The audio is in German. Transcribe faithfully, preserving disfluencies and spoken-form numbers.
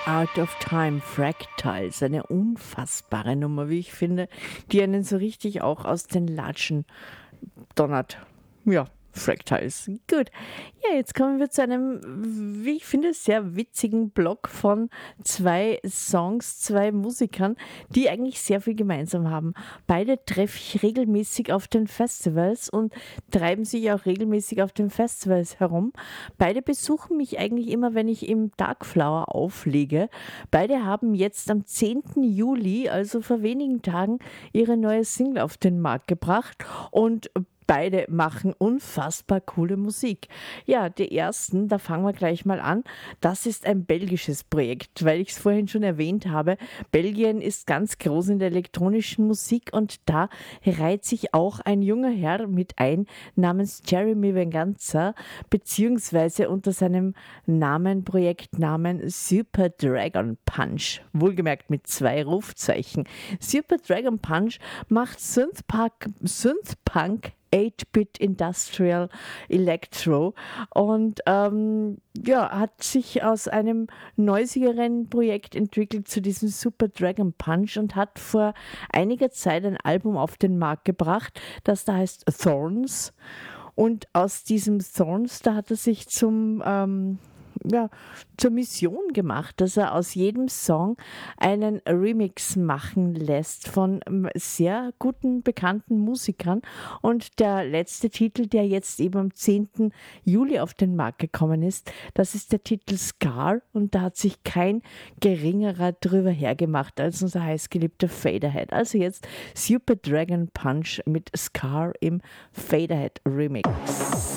Out of Time, Fractals, eine unfassbare Nummer, wie ich finde, die einen so richtig auch aus den Latschen donnert. Ja, Fractals. Gut. Ja, jetzt kommen wir zu einem, wie ich finde, sehr witzigen Block von zwei Songs, zwei Musikern, die eigentlich sehr viel gemeinsam haben. Beide treffe ich regelmäßig auf den Festivals und treiben sich auch regelmäßig auf den Festivals herum. Beide besuchen mich eigentlich immer, wenn ich im Darkflower auflege. Beide haben jetzt am zehnten Juli, also vor wenigen Tagen, ihre neue Single auf den Markt gebracht und beide machen unfassbar coole Musik. Ja, die ersten, da fangen wir gleich mal an. Das ist ein belgisches Projekt, weil ich es vorhin schon erwähnt habe. Belgien ist ganz groß in der elektronischen Musik und da reiht sich auch ein junger Herr mit ein namens Jeremy Venganza, beziehungsweise unter seinem Namen, Projektnamen Super Dragon Punch. Wohlgemerkt mit zwei Rufzeichen. Super Dragon Punch macht Synthpunk, Synthpunk acht-Bit Industrial Electro und ähm, ja, hat sich aus einem neusigeren Projekt entwickelt zu diesem Super Dragon Punch und hat vor einiger Zeit ein Album auf den Markt gebracht, das da heißt Thorns, und aus diesem Thorns, da hat er sich zum ähm, ja, zur Mission gemacht, dass er aus jedem Song einen Remix machen lässt von sehr guten, bekannten Musikern. Und der letzte Titel, der jetzt eben am zehnten Juli auf den Markt gekommen ist, das ist der Titel Scar, und da hat sich kein geringerer drüber hergemacht als unser heißgeliebter Faderhead. Also jetzt Super Dragon Punch mit Scar im Faderhead Remix.